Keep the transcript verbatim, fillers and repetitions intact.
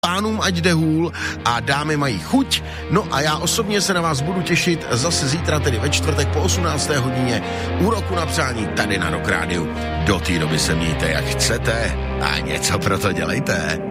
pánům ať jde hůl a dámy mají chuť. No a já osobně se na vás budu těšit zase zítra, tedy ve čtvrtek po osmnácté hodině u Roku na přání tady na Rock Rádiu. Do té doby se mějte jak chcete a něco pro to dělejte.